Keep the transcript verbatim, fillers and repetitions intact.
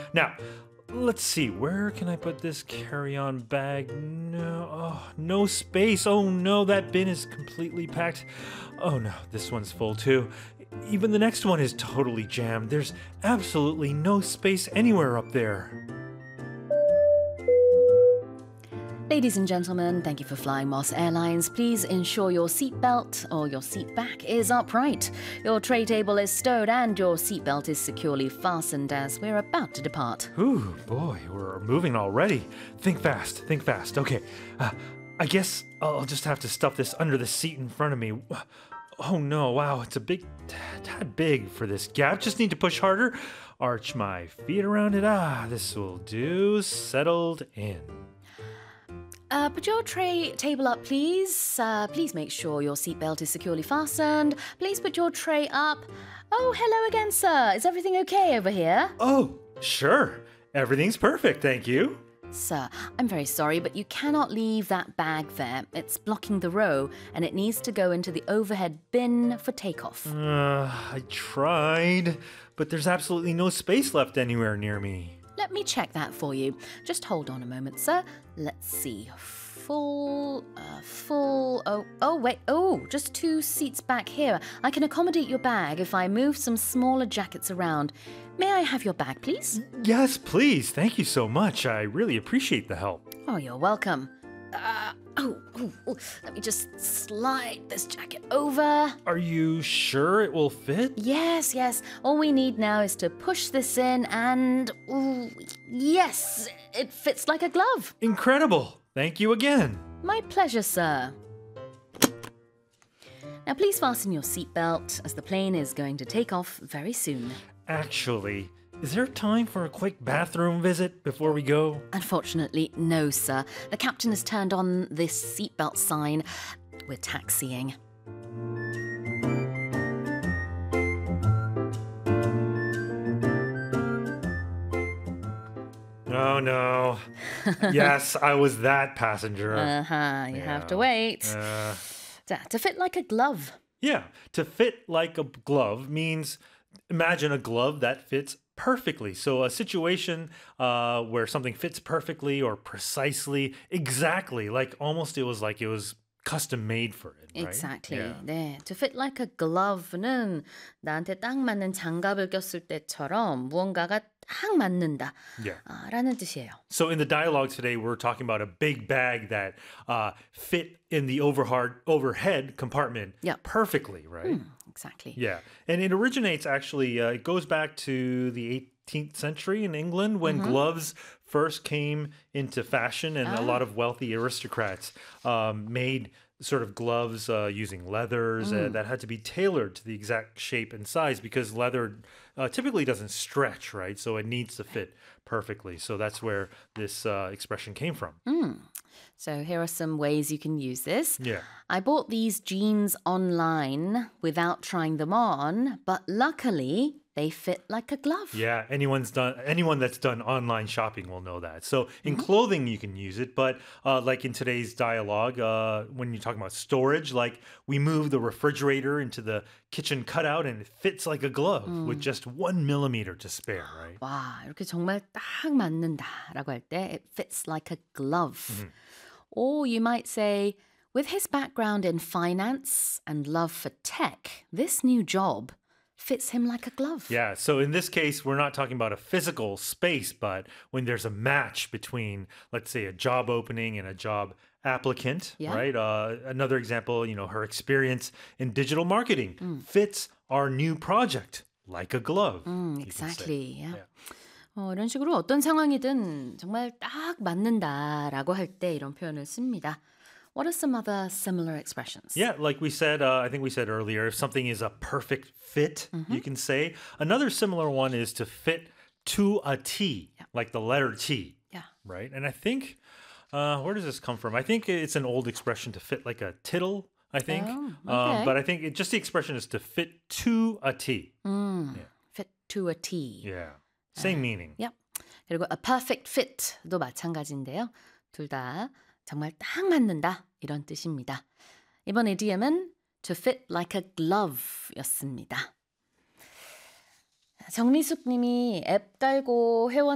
Now, let's see. Where can I put this carry-on bag? No, oh, no space. Oh no, that bin is completely packed. Oh no, this one's full too. Even the next one is totally jammed. There's absolutely no space anywhere up there. Ladies and gentlemen, thank you for flying Moss Airlines. Please ensure your seatbelt or your seat back is upright. Your tray table is stowed and your seatbelt is securely fastened as we're about to depart. Ooh, boy, we're moving already. Think fast, think fast. Okay, uh, I guess I'll just have to stuff this under the seat in front of me. Oh no, wow, it's a big, tad big for this gap. Just need to push harder. Arch my feet around it. Ah, this will do. Settled in. Uh, put your tray table up, please. Uh, please make sure your seatbelt is securely fastened. Please put your tray up. Oh, hello again, sir. Is everything okay over here? Oh, sure. Everything's perfect, thank you. Sir, I'm very sorry, but you cannot leave that bag there. It's blocking the row, and it needs to go into the overhead bin for takeoff. Uh, I tried, but there's absolutely no space left anywhere near me. Let me check that for you. Just hold on a moment, sir. Let's see. Full, uh, full, oh, oh, wait, oh, just two seats back here. I can accommodate your bag if I move some smaller jackets around. May I have your bag, please? Yes, please. Thank you so much. I really appreciate the help. Oh, you're welcome. Uh, oh, oh, oh, let me just slide this jacket over. Are you sure it will fit? Yes, yes. All we need now is to push this in and, ooh, yes, it fits like a glove. Incredible. Thank you again. My pleasure, sir. Now, please fasten your seatbelt as the plane is going to take off very soon. Actually, is there time for a quick bathroom visit before we go? Unfortunately, no, sir. The captain has turned on this seatbelt sign. We're taxiing. Oh, no. Yes, I was that passenger. Uh-huh, you Yeah. have to wait. Uh, To- to fit like a glove. yeah, to fit like a glove means imagine a glove that fits perfectly. So a situation uh, where something fits perfectly or precisely, exactly, like almost it was like it was custom made for it, right? Exactly. Yeah. 네, to fit like a glove는 나한테 딱 맞는 장갑을 꼈을 때처럼 무언가가 딱 맞는다 Yeah. 아, 라는 뜻이에요. So in the dialogue today, we're talking about a big bag that uh, fit in the overhard, overhead compartment Yep. perfectly, right? Exactly. Yeah. And it originates actually, uh, it goes back to the eighteenth century in England when gloves first came into fashion and a lot of wealthy aristocrats um, made sort of gloves uh, using leathers uh, that had to be tailored to the exact shape and size because leather uh, typically doesn't stretch, right? So it needs to fit perfectly. So that's where this uh, expression came from. So here are some ways you can use this. Yeah. I bought these jeans online without trying them on, but luckily they fit like a glove. Yeah, anyone's done anyone that's done online shopping will know that. So in clothing you can use it, but uh, like in today's dialogue, uh, when you're talking about storage, like we move the refrigerator into the kitchen cutout and it fits like a glove with just one millimeter to spare, right? 와, 이렇게 정말 딱 맞는다라고 할 때 it fits like a glove. Or you might say, with his background in finance and love for tech, this new job fits him like a glove. Yeah, so in this case, we're not talking about a physical space, but when there's a match between, let's say, a job opening and a job applicant, Yeah. right? Uh, another example, you know, her experience in digital marketing fits our new project like a glove. 음, you can say. exactly. Yeah. Yeah. 어, 이런 식으로 어떤 상황이든 정말 딱 맞는다라고 할 때 이런 표현을 씁니다. What are some other similar expressions? Yeah, like we said, uh, I think we said earlier, if something is a perfect fit, you can say. Another similar one is to fit to a T, like the letter T, Yeah. right? And I think, uh, where does this come from? I think it's an old expression to fit like a tittle, I think. Oh, um, okay. but I think it, just the expression is to fit to a T. Fit to a T. Yeah, same meaning. Yep. 그리고 a perfect fit도 마찬가지인데요. 둘 다 정말 딱 맞는다 이런 뜻입니다. 이번 이디엄은 to fit like a glove였습니다. 정미숙 님이 앱 깔고 회원